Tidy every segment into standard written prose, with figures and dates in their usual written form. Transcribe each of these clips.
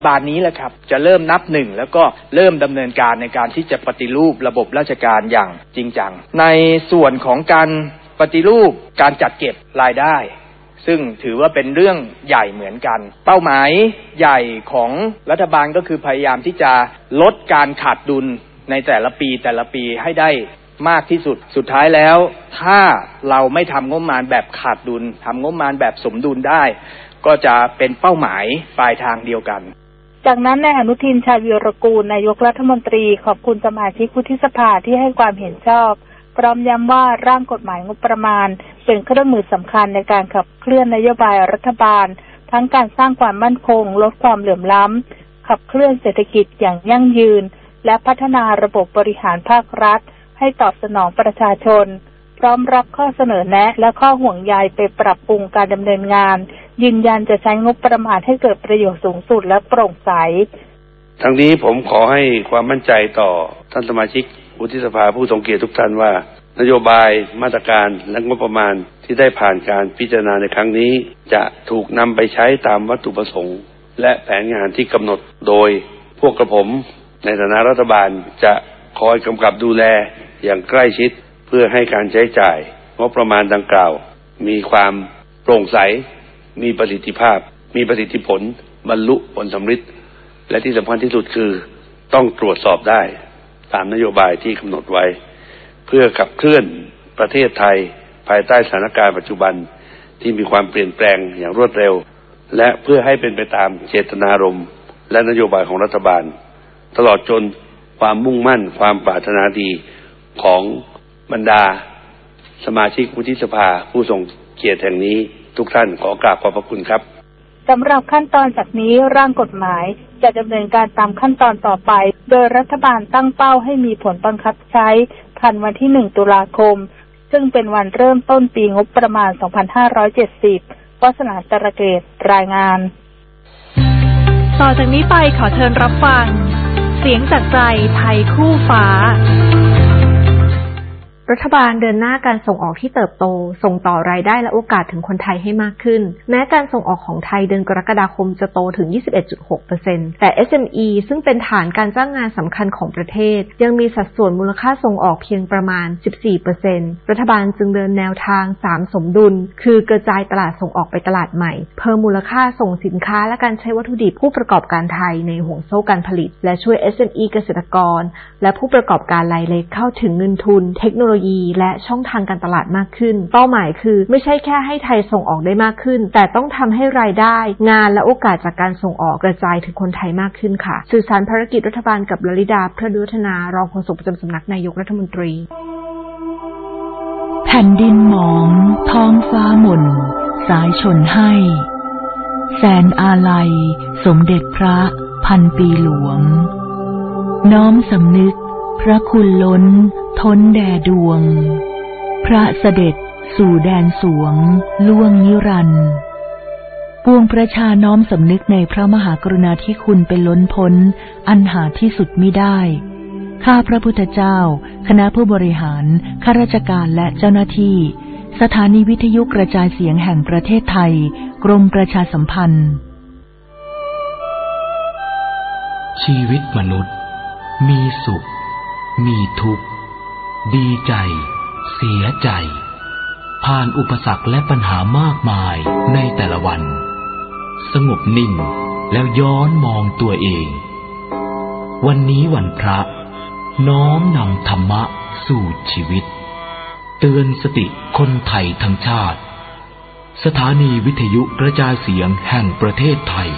บานนี้แหละครับจะเริ่มนับหนึ่งแล้วก็เริ่มดำเนินการในการที่จะปฏิรูประบบราชการอย่างจริงจังในส่วนของการปฏิรูปการจัดเก็บรายได้ซึ่งถือว่าเป็นเรื่องใหญ่เหมือนกันเป้าหมายใหญ่ของรัฐบาลก็คือพยายามที่จะลดการขาดดุลในแต่ละปีให้ได้มากที่สุดสุดท้ายแล้วถ้าเราไม่ทำงบประมาณแบบขาดดุลทำงบประมาณแบบสมดุลได้ก็จะเป็นเป้าหมายปลายทางเดียวกันจากนั้นนายอนุทินชาญวีรกูลนายกรัฐมนตรีขอบคุณสมาชิกวุฒิสภาที่ให้ความเห็นชอบพร้อมย้ำว่าร่างกฎหมายงบประมาณเป็นเครื่องมือสำคัญในการขับเคลื่อนนโยบายรัฐบาลทั้งการสร้างความมั่นคงลดความเหลื่อมล้ำขับเคลื่อนเศรษฐกิจอย่างยั่งยืนและพัฒนาระบบบริหารภาครัฐให้ตอบสนองประชาชนพร้อมรับข้อเสนอแนะและข้อห่วงใยไปปรับปรุงการดำเนินงานยืนยันจะใช้งบประมาณให้เกิดประโยชน์สูงสุดและโปร่งใสทั้งนี้ผมขอให้ความมั่นใจต่อท่านสมาชิกวุฒิสภาผู้ทรงเกียรติทุกท่านว่านโยบายมาตรการและงบประมาณที่ได้ผ่านการพิจารณาในครั้งนี้จะถูกนำไปใช้ตามวัตถุประสงค์และแผนงานที่กำหนดโดยพวกกระผมในฐานะรัฐบาลจะคอยกำกับดูแลอย่างใกล้ชิดเพื่อให้การใช้จ่ายงบประมาณดังกล่าวมีความโปร่งใสมีประสิทธิภาพมีประสิทธิผลบรรลุผลสำฤทธิ์และที่สำคัญที่สุดคือต้องตรวจสอบได้ตามนโยบายที่กำหนดไว้เพื่อขับเคลื่อนประเทศไทยภายใต้สถานการณ์ปัจจุบันที่มีความเปลี่ยนแปลงอย่างรวดเร็วและเพื่อให้เป็นไปตามเจตนารมณ์และนโยบายของรัฐบาลตลอดจนความมุ่งมั่นความปรารถนาดีของบรรดาสมาชิกวุฒิสภาผู้ทรงเกียรติแห่งนี้ทุกท่านขอกราบขอบพระคุณครับสำหรับขั้นตอนจากนี้ร่างกฎหมายจะดำเนินการตามขั้นตอนต่อไปโดยรัฐบาลตั้งเป้าให้มีผลบังคับใช้ทันวันที่1 ตุลาคมซึ่งเป็นวันเริ่มต้นปีงบประมาณ 2570 วาสนาตระเกตรายงานต่อจากนี้ไปขอเชิญรับฟังเสียงจากใจไทยคู่ฟ้ารัฐบาลเดินหน้าการส่งออกที่เติบโตส่งต่อรายได้และโอกาสถึงคนไทยให้มากขึ้นแม้การส่งออกของไทยเดือนกรกฎาคมจะโตถึง 21.6% แต่ SME ซึ่งเป็นฐานการจ้างงานสำคัญของประเทศยังมีสัดส่วนมูลค่าส่งออกเพียงประมาณ 14% รัฐบาลจึงเดินแนวทาง3สมดุลคือกระจายตลาดส่งออกไปตลาดใหม่เพิ่มมูลค่าส่งสินค้าและการใช้วัตถุดิบผู้ประกอบการไทยในห่วงโซ่การผลิตและช่วย SME เกษตรกรและผู้ประกอบการรายเล็กเข้าถึงเงินทุนเทคโนโลยีและช่องทางการตลาดมากขึ้นเป้าหมายคือไม่ใช่แค่ให้ไทยส่งออกได้มากขึ้นแต่ต้องทำให้รายได้งานและโอกาสจากการส่งออกกระจายถึงคนไทยมากขึ้นค่ะสื่อสารภารกิจรัฐบาลกับลลิดาพระดุวัฒนารองโฆษกประจำสำนักนายกรัฐมนตรีแผ่นดินหมองท้องฟ้าหม่นสายชนให้แสนอาลัยสมเด็จพระพันปีหลวงน้อมสำนึกพระคุณล้นท้นแด่ดวงพระเสด็จสู่แดนสวงล่วงนิรันดร์ปวงประชาน้อมสำนึกในพระมหากรุณาธิคุณเป็นล้นพ้นอันหาที่สุดมิได้ข้าพระพุทธเจ้าคณะผู้บริหารข้าราชการและเจ้าหน้าที่สถานีวิทยุกระจายเสียงแห่งประเทศไทยกรมประชาสัมพันธ์ชีวิตมนุษย์มีสุขมีทุกข์ดีใจเสียใจผ่านอุปสรรคและปัญหามากมายในแต่ละวันสงบนิ่งแล้วย้อนมองตัวเองวันนี้วันพระน้อมนำธรรมะสู่ชีวิตเตือนสติคนไทยทั้งชาติสถานีวิทยุกระจายเสียงแห่งประเทศไทย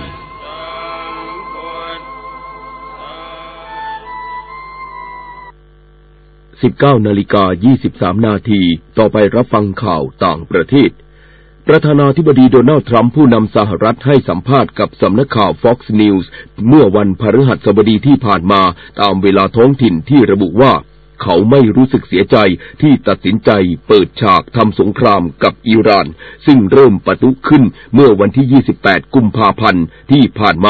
19:23 นาทีต่อไปรับฟังข่าวต่างประเทศประธานาธิบดีโดนัลด์ทรัมป์ผู้นำสหรัฐให้สัมภาษณ์กับสำนักข่าว Fox News เมื่อวันพฤหัสบดีที่ผ่านมาตามเวลาท้องถิ่นที่ระบุว่าเขาไม่รู้สึกเสียใจที่ตัดสินใจเปิดฉากทำสงครามกับอิหร่านซึ่งเริ่มปะทุขึ้นเมื่อวันที่ 28 กุมภาพันธ์ที่ผ่านมา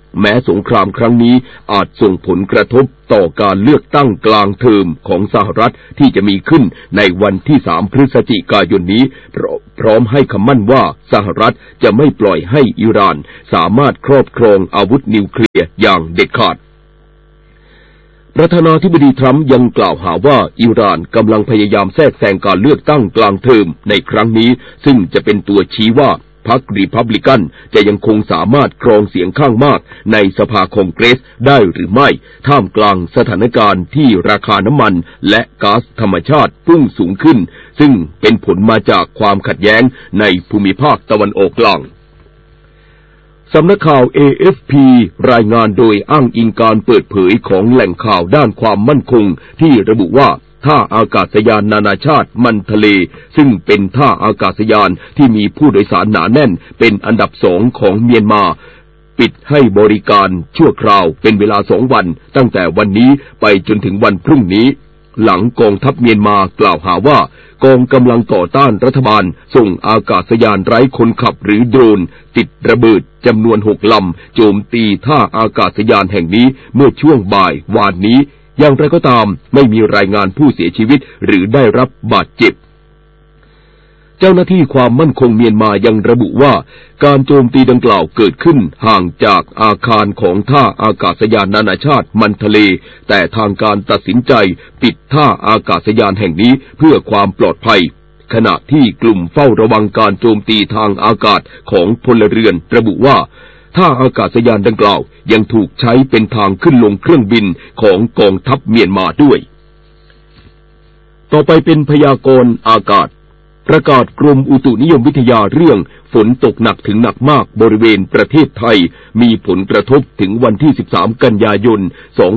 แม้สงครามครั้งนี้อาจส่งผลกระทบต่อการเลือกตั้งกลางเทอมของสหรัฐที่จะมีขึ้นในวันที่3 พฤศจิกายนนี้พร้อมให้คำมั่นว่าสหรัฐจะไม่ปล่อยให้อิหร่านสามารถครอบครองอาวุธนิวเคลียร์อย่างเด็ดขาดประธานาธิบดีทรัมป์ยังกล่าวหาว่าอิหร่านกำลังพยายามแทรกแซงการเลือกตั้งกลางเทอมในครั้งนี้ซึ่งจะเป็นตัวชี้ว่าพรรครีพับลิกันจะยังคงสามารถครองเสียงข้างมากในสภาคองเกรสได้หรือไม่ท่ามกลางสถานการณ์ที่ราคาน้ำมันและก๊าซธรรมชาติพุ่งสูงขึ้นซึ่งเป็นผลมาจากความขัดแย้งในภูมิภาคตะวันออกกลางสำนักข่าว AFP รายงานโดยอ้างอิงการเปิดเผยของแหล่งข่าวด้านความมั่นคงที่ระบุว่าท่าอากาศยานนานาชาติมันทะเลซึ่งเป็นท่าอากาศยานที่มีผู้โดยสารหนาแน่นเป็นอันดับ2ของเมียนมาปิดให้บริการชั่วคราวเป็นเวลา2 วันตั้งแต่วันนี้ไปจนถึงวันพรุ่งนี้หลังกองทัพเมียนมากล่าวหาว่ากองกำลังต่อต้านรัฐบาลส่งอากาศยานไร้คนขับหรือโดรนติดระเบิดจำนวน6 ลำโจมตีท่าอากาศยานแห่งนี้เมื่อช่วงบ่ายวานนี้อย่างไรก็ตามไม่มีรายงานผู้เสียชีวิตหรือได้รับบาดเจ็บเจ้าหน้าที่ความมั่นคงเมียนมายังระบุว่าการโจมตีดังกล่าวเกิดขึ้นห่างจากอาคารของท่าอากาศยานนานาชาติมันทะเลแต่ทางการตัดสินใจปิดท่าอากาศยานแห่งนี้เพื่อความปลอดภัยขณะที่กลุ่มเฝ้าระวังการโจมตีทางอากาศของพลเรือนระบุว่าท่าอากาศยานดังกล่าวยังถูกใช้เป็นทางขึ้นลงเครื่องบินของกองทัพเมียนมาด้วยต่อไปเป็นพยากรณ์อากาศประกาศกรมอุตุนิยมวิทยาเรื่องฝนตกหนักถึงหนักมากบริเวณประเทศไทยมีผลกระทบถึงวันที่13 กันยายน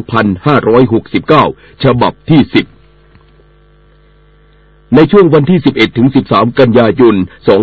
2569 ฉบับที่ 10ในช่วงวันที่11 ถึง 13 กันยายน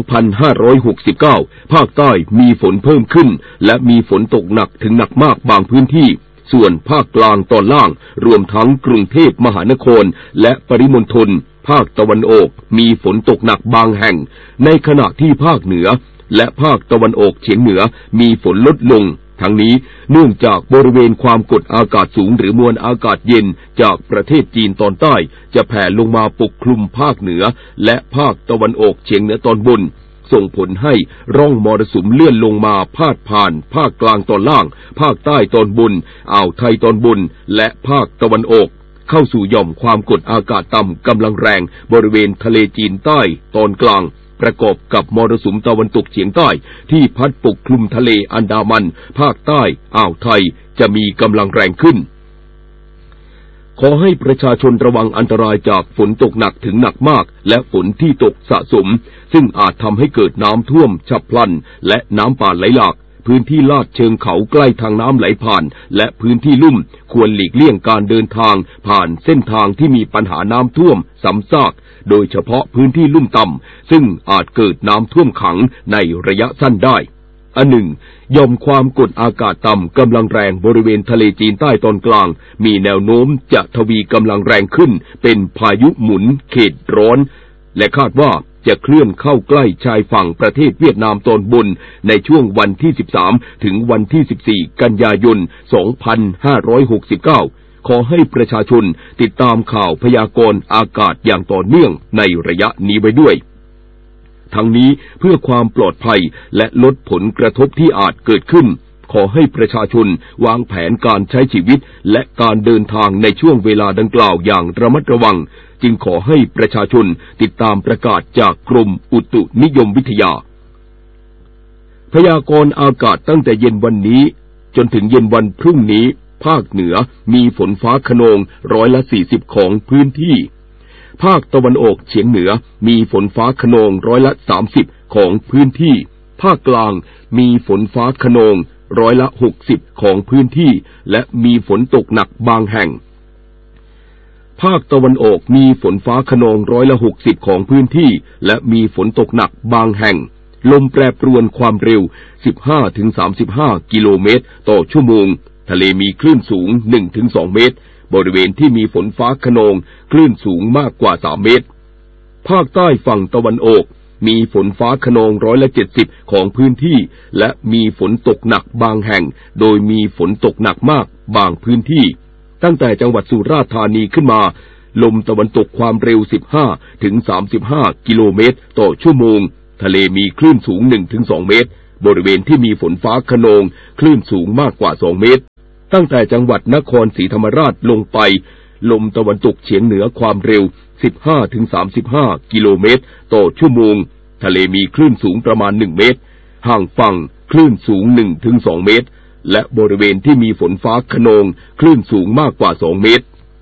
2569 ภาคใต้มีฝนเพิ่มขึ้นและมีฝนตกหนักถึงหนักมากบางพื้นที่ส่วนภาคกลางตอนล่างรวมทั้งกรุงเทพมหานครและปริมณฑลภาคตะวันออกมีฝนตกหนักบางแห่งในขณะที่ภาคเหนือและภาคตะวันออกเฉียงเหนือมีฝนลดลงทั้งนี้เนื่องจากบริเวณความกดอากาศสูงหรือมวลอากาศเย็นจากประเทศจีนตอนใต้จะแผ่ลงมาปกคลุมภาคเหนือและภาคตะวันออกเฉียงเหนือตอนบนส่งผลให้ร่องมรสุมเลื่อนลงมาพาดผ่านภาคกลางตอนล่างภาคใต้ตอนบนอ่าวไทยตอนบนและภาคตะวันออกเข้าสู่หย่อมความกดอากาศต่ำกำลังแรงบริเวณทะเลจีนใต้ตอนกลางประกอบกับมรสุมตะวันตกเฉียงใต้ที่พัดปกคลุมทะเลอันดามันภาคใต้อ่าวไทยจะมีกำลังแรงขึ้นขอให้ประชาชนระวังอันตรายจากฝนตกหนักถึงหนักมากและฝนที่ตกสะสมซึ่งอาจทำให้เกิดน้ำท่วมฉับพลันและน้ำป่าไหลหลากพื้นที่ลาดเชิงเขาใกล้ทางน้ำไหลผ่านและพื้นที่ลุ่มควรหลีกเลี่ยงการเดินทางผ่านเส้นทางที่มีปัญหาน้ำท่วมซ้ำซากโดยเฉพาะพื้นที่ลุ่มต่ำซึ่งอาจเกิดน้ำท่วมขังในระยะสั้นได้อันหนึ่งหย่อมความกดอากาศต่ำกำลังแรงบริเวณทะเลจีนใต้ตอนกลางมีแนวโน้มจะทวีกำลังแรงขึ้นเป็นพายุหมุนเขตร้อนและคาดว่าจะเคลื่อนเข้าใกล้ชายฝั่งประเทศเวียดนามตอนบนในช่วงวันที่13 ถึงวันที่14 กันยายน 2569 ขอให้ประชาชนติดตามข่าวพยากรณ์อากาศอย่างต่อเนื่องในระยะนี้ไว้ด้วยทั้งนี้เพื่อความปลอดภัยและลดผลกระทบที่อาจเกิดขึ้นขอให้ประชาชนวางแผนการใช้ชีวิตและการเดินทางในช่วงเวลาดังกล่าวอย่างระมัดระวังจึงขอให้ประชาชนติดตามประกาศจากกรมอุตุนิยมวิทยาพยากรณ์อากาศตั้งแต่เย็นวันนี้จนถึงเย็นวันพรุ่งนี้ภาคเหนือมีฝนฟ้าคะนอง40%ของพื้นที่ภาคตะวันออกเฉียงเหนือมีฝนฟ้าคะนอง30%ของพื้นที่ภาคกลางมีฝนฟ้าคะนอง60%ของพื้นที่และมีฝนตกหนักบางแห่งภาคตะวันออกมีฝนฟ้าคะนอง60%ของพื้นที่และมีฝนตกหนักบางแห่งลมแปรปรวนความเร็ว 15-35 กิโลเมตรต่อชั่วโมงทะเลมีคลื่นสูง 1-2 เมตรบริเวณที่มีฝนฟ้าคะนองคลื่นสูงมากกว่า3 เมตรภาคใต้ฝั่งตะวันออกมีฝนฟ้าคะนอง70%ของพื้นที่และมีฝนตกหนักบางแห่งโดยมีฝนตกหนักมากบางพื้นที่ตั้งแต่จังหวัดสุราษฎร์ธานีขึ้นมาลมตะวันตกความเร็ว15 ถึง 35 กิโลเมตรต่อชั่วโมงทะเลมีคลื่นสูง 1-2 เมตรบริเวณที่มีฝนฟ้าคะนองคลื่นสูงมากกว่า2 เมตรตั้งแต่จังหวัดนครศรีธรรมราชลงไปลมตะวันตกเฉียงเหนือความเร็ว15 ถึง 35 กิโลเมตรต่อชั่วโมงทะเลมีคลื่นสูงประมาณ1 เมตรห่างฝั่งคลื่นสูง 1-2 เมตรและบริเวณที่มีฝนฟ้าคะนองคลื่นสูงมากกว่า2 เมตร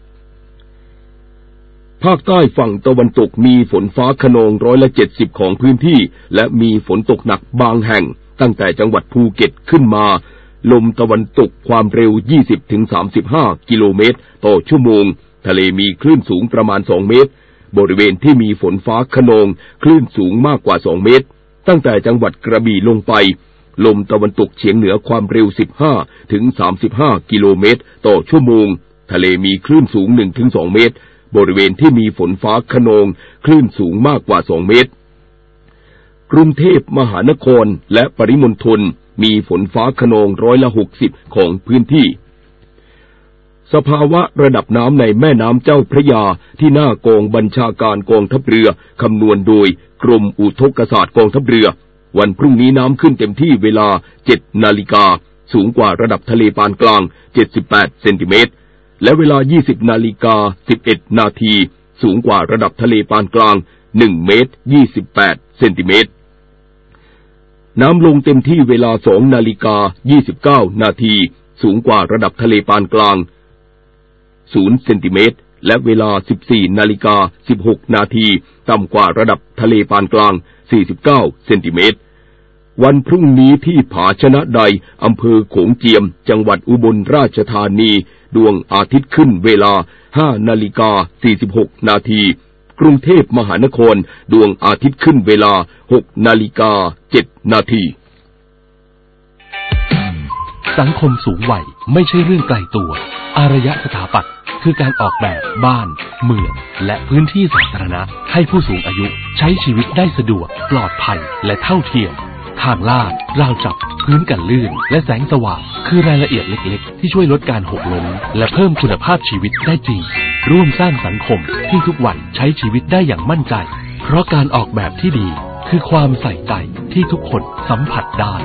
ภาคใต้ฝั่งตะวันตกมีฝนฟ้าคะนอง70%ของพื้นที่และมีฝนตกหนักบางแห่งตั้งแต่จังหวัดภูเก็ตขึ้นมาลมตะวันตกความเร็ว 20-35 กิโลเมตรต่อชั่วโมงทะเลมีคลื่นสูงประมาณ2 เมตรบริเวณที่มีฝนฟ้าคะนองคลื่นสูงมากกว่า2 เมตรตั้งแต่จังหวัดกระบี่ลงไปลมตะวันตกเฉียงเหนือความเร็ว15-35 กิโลเมตรต่อชั่วโมงทะเลมีคลื่นสูง 1-2 เมตรบริเวณที่มีฝนฟ้าคะนองคลื่นสูงมากกว่า2 เมตรกรุงเทพมหานครและปริมณฑลมีฝนฟ้าคะนอง60%ของพื้นที่สภาวะระดับน้ำในแม่น้ำเจ้าพระยาที่หน้ากองบัญชาการกองทัพเรือคำนวณโดยกรมอุทกศาสตร์กองทัพเรือวันพรุ่งนี้น้ำขึ้นเต็มที่เวลา 7 นาฬิกาสูงกว่าระดับทะเลปานกลาง78 เซนติเมตรและเวลา 20 นาฬิกา 11 นาทีสูงกว่าระดับทะเลปานกลาง1 เมตร 28 เซนติเมตรน้ำลงเต็มที่เวลา 2 นาฬิกา 29 นาทีสูงกว่าระดับทะเลปานกลาง0 เซนติเมตรและเวลา 14 นาฬิกา 16 นาทีต่ำกว่าระดับทะเลปานกลาง49 เซนติเมตรวันพรุ่งนี้ที่ผาชนะใดอำเภอโขงเจียมจังหวัดอุบลราชธานีดวงอาทิตย์ขึ้นเวลา 5 นาฬิกา 46 นาทีกรุงเทพมหานครดวงอาทิตย์ขึ้นเวลา 6 นาฬิกา 7 นาทีสังคมสูงวัยไม่ใช่เรื่องไกลตัวอารยสถาปัตย์คือการออกแบบบ้านเมืองและพื้นที่สาธารณะให้ผู้สูงอายุใช้ชีวิตได้สะดวกปลอดภัยและเท่าเทียมทางลาดราวจับพื้นกันลื่นและแสงสว่างคือรายละเอียดเล็กๆที่ช่วยลดการหกล้มและเพิ่มคุณภาพชีวิตได้จริงร่วมสร้างสังคมที่ทุกวันใช้ชีวิตได้อย่างมั่นใจเพราะการออกแบบที่ดีคือความใส่ใจที่ทุกคนสัมผัสได้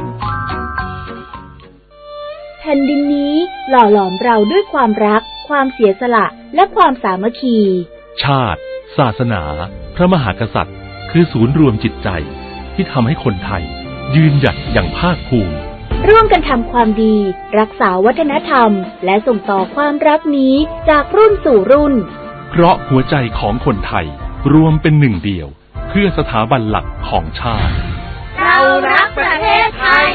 แผ่นดินนี้หล่อหลอมเราด้วยความรักความเสียสละและความสามัคคีชาติศาสนาพระมหากษัตริย์คือศูนย์รวมจิตใจที่ทำให้คนไทยยืนหยัดอย่างภาคภูมิร่วมกันทำความดีรักษาวัฒนธรรมและส่งต่อความรักนี้จากรุ่นสู่รุ่นเพราะหัวใจของคนไทยรวมเป็นหนึ่งเดียวเพื่อสถาบันหลักของชาติเรารักประเทศไทย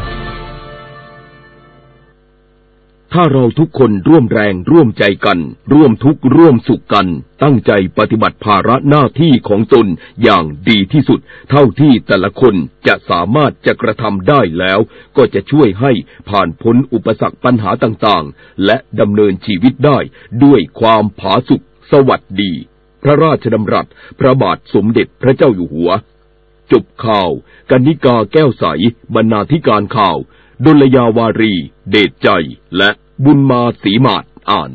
ถ้าเราทุกคนร่วมแรงร่วมใจกันร่วมทุกข์ร่วมสุขกันตั้งใจปฏิบัติภาระหน้าที่ของตนอย่างดีที่สุดเท่าที่แต่ละคนจะสามารถจะกระทำได้แล้วก็จะช่วยให้ผ่านพ้นอุปสรรคปัญหาต่างๆและดำเนินชีวิตได้ด้วยความผาสุกสวัสดีพระราชดำรัสพระบาทสมเด็จพระเจ้าอยู่หัวจบข่าวกนิกาแก้วใสบรรณาธิการข่าวดลยาวารีเดชใจและบุญมาศรีมาศอ่าน